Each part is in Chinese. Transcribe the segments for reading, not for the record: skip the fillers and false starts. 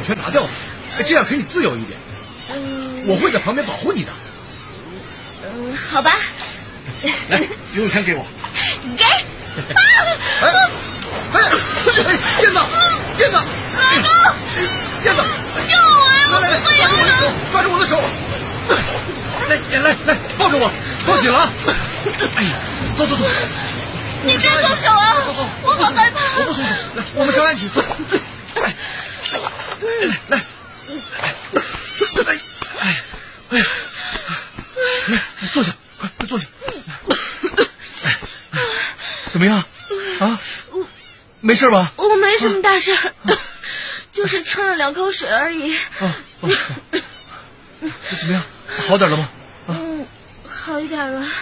我全拿掉吧，这样可以自由一点。我会在旁边保护你的。 好吧。 来，游泳圈给我。 给。 燕子，燕子， 老公， 燕子， 救我呀！ 来，抓住我的手，来，抱着我，抱紧了啊！哎呀，走， 你别松手啊！ 好， 我好害怕。 我不松手，来，我们上岸去，走。来，坐下，快坐下。怎么样？啊？没事吧？ 我没什么大事，就是呛了2口水而已。 怎么样？好点了吗？ 好一点了。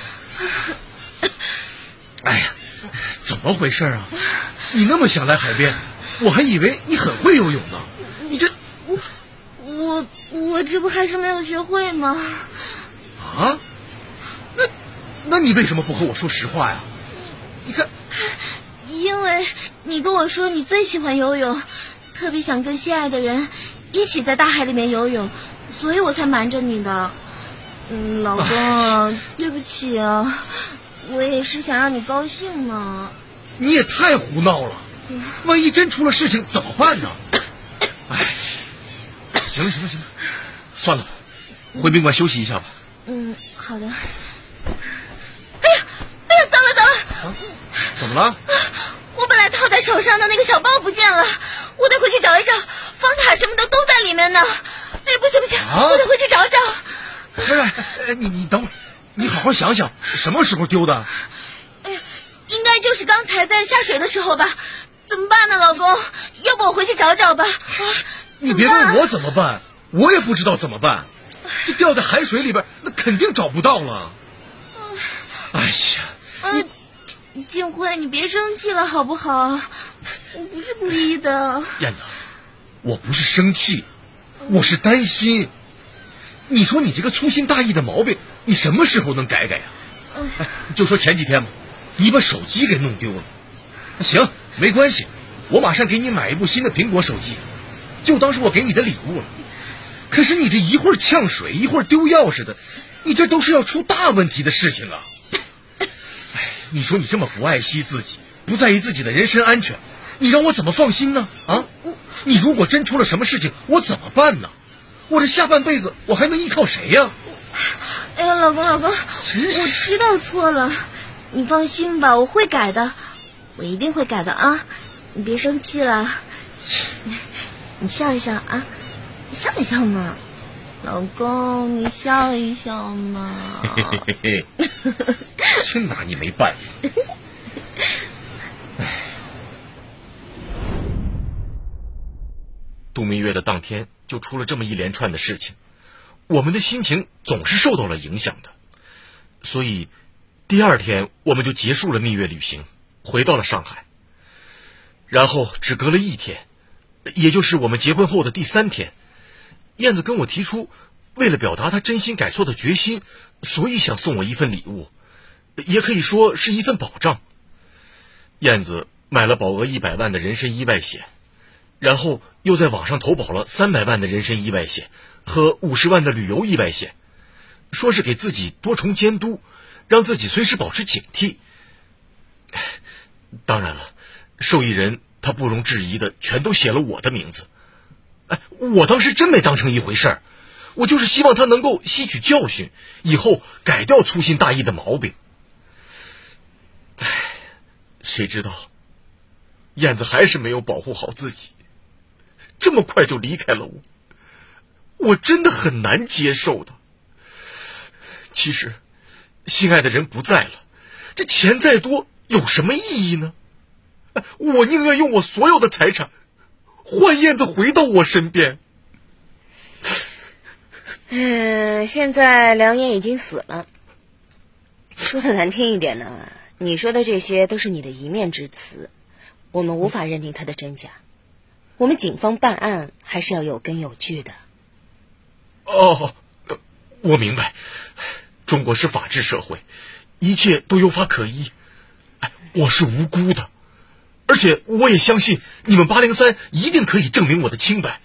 哎呀，怎么回事啊？你那么想来海边，我还以为你很会游泳呢。你这…… 我这不还是没有学会吗？ 啊？那你为什么不和我说实话呀？你看， 因为你跟我说你最喜欢游泳，特别想跟心爱的人一起在大海里面游泳，所以我才瞒着你的。老公，对不起啊，我也是想让你高兴嘛。 你也太胡闹了，万一真出了事情怎么办呢？哎，行了，算了吧，回宾馆休息一下吧。 好的。哎呀，糟了！ 怎么了？ 我本来套在手上的那个小包不见了，我得回去找一找，房卡什么的都在里面呢。哎，不行，我得回去找找。 不是，你等会儿，你好好想想，什么时候丢的？ 哎呀，应该就是刚才在下水的时候吧。怎么办呢，老公？要不我回去找找吧。 你别问我怎么办，我也不知道怎么办。这掉在海水里边，那肯定找不到了。哎呀， 静辉，你别生气了好不好？我不是故意的。 燕子，我不是生气，我是担心。你说你这个粗心大意的毛病，你什么时候能改改呀？就说前几天吧，你把手机给弄丢了。行，没关系，我马上给你买一部新的苹果手机，就当是我给你的礼物了。可是你这一会儿呛水，一会儿丢钥匙的，你这都是要出大问题的事情啊！你说你这么不爱惜自己，不在意自己的人身安全，你让我怎么放心呢？啊，你如果真出了什么事情，我怎么办呢？我这下半辈子我还能依靠谁呀？ 哎呀，老公，我知道错了，你放心吧，我会改的，我一定会改的啊！你别生气了，你笑一笑啊，笑一笑嘛，老公，你笑一笑嘛。 真拿你没办法。度蜜月的当天就出了这么一连串的事情，我们的心情总是受到了影响的，所以第2天我们就结束了蜜月旅行，回到了上海。然后只隔了1天，也就是我们结婚后的第3天，燕子跟我提出，为了表达她真心改错的决心，所以想送我一份礼物，也可以说是一份保障。燕子买了保额100万的人身意外险，然后又在网上投保了300万的人身意外险和50万的旅游意外险，说是给自己多重监督，让自己随时保持警惕。当然了，受益人他不容置疑的全都写了我的名字。我当时真没当成一回事儿，我就是希望他能够吸取教训，以后改掉粗心大意的毛病。谁知道燕子还是没有保护好自己，这么快就离开了我真的很难接受的。其实心爱的人不在了，这钱再多有什么意义呢？我宁愿用我所有的财产换燕子回到我身边。 现在梁岩已经死了，说的难听一点呢，你说的这些都是你的一面之词，我们无法认定他的真假。我们警方办案还是要有根有据的。 我明白，中国是法治社会，一切都有法可依。我是无辜的，而且我也相信你们803一定可以证明我的清白，